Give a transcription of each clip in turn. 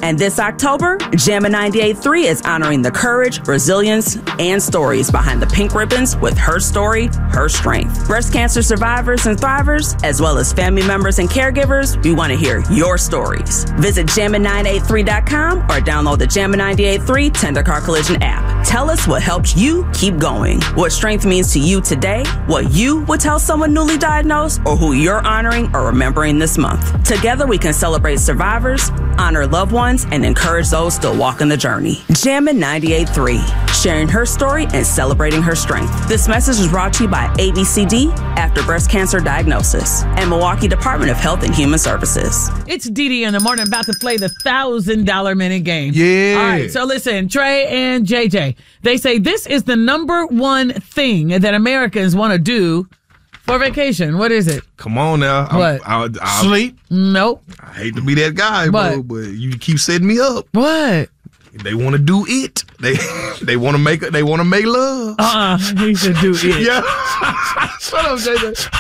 And this October, Jammin' 98.3 is honoring the courage, resilience, and stories behind the pink ribbons with Her Story, Her Strength. Breast cancer survivors and thrivers, as well as family members and caregivers, we want to hear your stories. Visit jammin983.com or download the Jammin' 98.3 Tender Car Collision app. Tell us what helped you keep going, what strength means to you today, what you would tell someone newly diagnosed, or who you're honoring or remembering this month. Together, we can celebrate survivors, honor loved ones, and encourage those still walking the journey. Jammin' 98.3, sharing her story and celebrating her strength. This message is brought to you by ABCD After Breast Cancer Diagnosis and Milwaukee Department of Health and Human Services. It's Dee in the morning, about to play the $1,000 minute game. Yeah. All right, so listen, Trey and JJ, they say this is the number one thing that Americans want to do for vacation. What is it? Come on now. What? Sleep. Nope. I hate to be that guy, What? bro, but you keep setting me up. What? They want to do it. They want to make love. He should do it. Yeah. Shut up, JJ.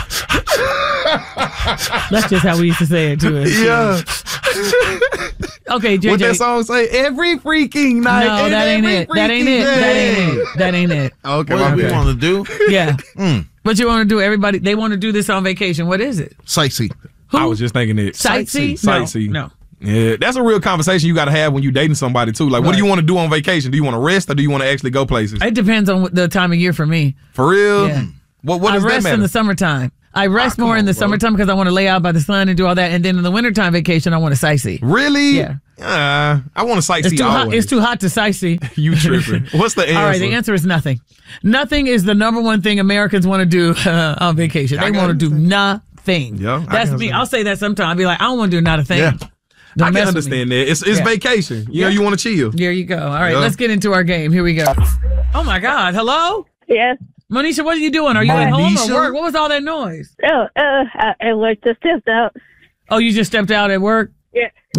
That's just how we used to say it to us. Yeah. Okay, JJ. What that song say? Every freaking night. No, that ain't it. That ain't it. That ain't it. That ain't it. Okay. What we okay. want to do? Yeah. What you want to do? Everybody, they want to do this on vacation. What is it? Sightsee. I was just thinking it. Sightsee? Sightsee. No. Yeah, that's a real conversation you got to have when you're dating somebody too. Like, what do you want to do on vacation? Do you want to rest or do you want to actually go places? It depends on the time of year for me. For real? Yeah. What I does that rest matter? in the summertime. I rest more in the summertime because I want to lay out by the sun and do all that. And then in the wintertime vacation, I want to sightsee. Really? Yeah. I want to sightsee It's too hot. always. It's too hot to sightsee. You tripping. What's the answer? All right, the answer is nothing. Nothing is the number one thing Americans want to do on vacation. They want to do nothing. Yeah, That's me. I'll say that sometime. I'll be like, I don't want to do not a thing. Yeah. Don't I mess can with me. understand that. It's vacation. You know, you want to chill. There you go. All right, Yeah. let's get into our game. Here we go. Oh, my God. Hello? Yes. Monisha, what are you doing? Are you at home Monisha? or work? What was all that noise? I worked just stepped out. Oh, you just stepped out at work? Yeah.